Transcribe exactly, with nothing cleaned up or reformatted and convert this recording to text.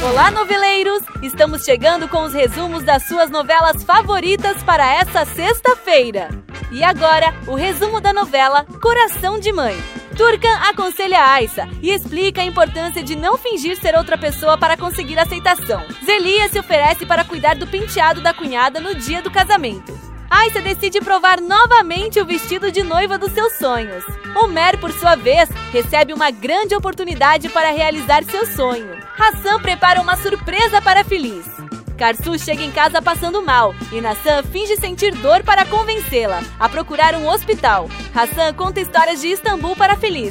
Olá, noveleiros! Estamos chegando com os resumos das suas novelas favoritas para essa sexta-feira. E agora, o resumo da novela Coração de Mãe. Turcan aconselha Aissa e explica a importância de não fingir ser outra pessoa para conseguir aceitação. Zelia se oferece para cuidar do penteado da cunhada no dia do casamento. Aissa decide provar novamente o vestido de noiva dos seus sonhos. Homer, por sua vez, recebe uma grande oportunidade para realizar seu sonho. Hassan prepara uma surpresa para Feliz. Karsu chega em casa passando mal e Nassan finge sentir dor para convencê-la a procurar um hospital. Hassan conta histórias de Istambul para Feliz